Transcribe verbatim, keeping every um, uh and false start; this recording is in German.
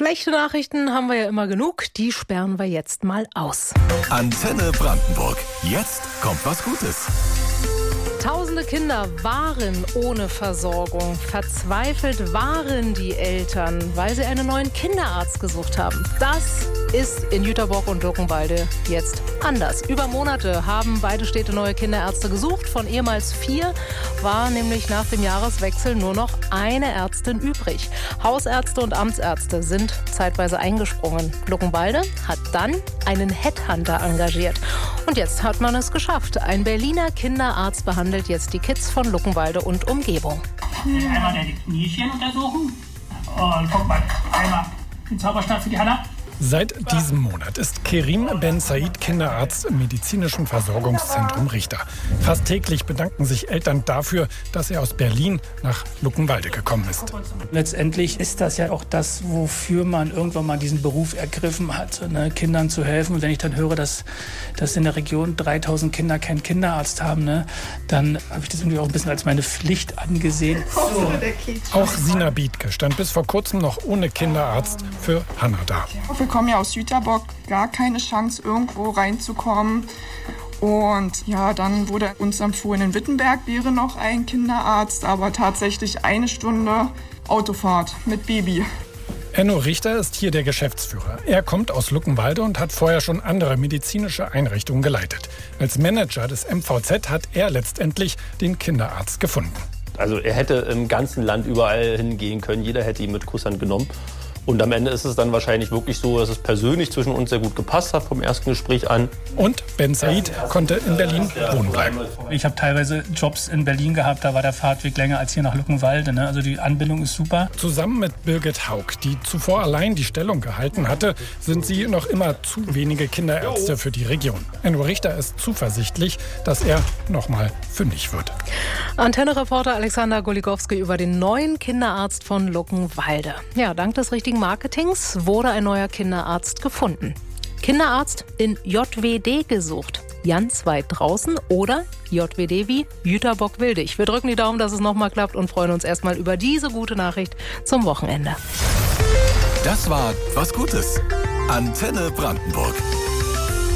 Schlechte Nachrichten haben wir ja immer genug, die sperren wir jetzt mal aus. Antenne Brandenburg. Jetzt kommt was Gutes. Tausende Kinder waren ohne Versorgung. Verzweifelt waren die Eltern, weil sie einen neuen Kinderarzt gesucht haben. Das ist in Jüterbock und Luckenwalde jetzt anders. Über Monate haben beide Städte neue Kinderärzte gesucht. Von ehemals vier war nämlich nach dem Jahreswechsel nur noch eine Ärztin übrig. Hausärzte und Amtsärzte sind zeitweise eingesprungen. Luckenwalde hat dann einen Headhunter engagiert. Und jetzt hat man es geschafft. Ein Berliner Kinderarzt behandelt jetzt die Kids von Luckenwalde und Umgebung. Einmal deine Kniechen untersuchen. Und guck mal, einmal den Zauberstab für die Hanna. Seit diesem Monat ist Kerim Ben Said Kinderarzt im medizinischen Versorgungszentrum Richter. Fast täglich bedanken sich Eltern dafür, dass er aus Berlin nach Luckenwalde gekommen ist. Letztendlich ist das ja auch das, wofür man irgendwann mal diesen Beruf ergriffen hat, ne, Kindern zu helfen. Und wenn ich dann höre, dass, dass in der Region dreitausend Kinder keinen Kinderarzt haben, ne, dann habe ich das irgendwie auch ein bisschen als meine Pflicht angesehen. So. Auch Sina Biedke stand bis vor kurzem noch ohne Kinderarzt für Hanna da. Wir kommen ja aus Jüterbock, gar keine Chance, irgendwo reinzukommen. Und ja, dann wurde uns empfohlen, in Wittenberg wäre noch ein Kinderarzt, aber tatsächlich eine Stunde Autofahrt mit Baby. Enno Richter ist hier der Geschäftsführer. Er kommt aus Luckenwalde und hat vorher schon andere medizinische Einrichtungen geleitet. Als Manager des M V Z hat er letztendlich den Kinderarzt gefunden. Also er hätte im ganzen Land überall hingehen können, jeder hätte ihn mit Kusshand genommen. Und am Ende ist es dann wahrscheinlich wirklich so, dass es persönlich zwischen uns sehr gut gepasst hat vom ersten Gespräch an. Und Ben Said konnte in Berlin wohnen bleiben. Ich habe teilweise Jobs in Berlin gehabt, da war der Fahrtweg länger als hier nach Luckenwalde. Ne? Also die Anbindung ist super. Zusammen mit Birgit Haug, die zuvor allein die Stellung gehalten hatte, sind sie noch immer zu wenige Kinderärzte für die Region. Enno Richter ist zuversichtlich, dass er nochmal fündig wird. Antenne-Reporter Alexander Goligowski über den neuen Kinderarzt von Luckenwalde. Ja, dank des richtigen Marketings wurde ein neuer Kinderarzt gefunden. Kinderarzt in J W D gesucht. Ganz weit draußen oder J W D wie Jüterbock-Wildig. Wir drücken die Daumen, dass es nochmal klappt und freuen uns erstmal über diese gute Nachricht zum Wochenende. Das war was Gutes. Antenne Brandenburg.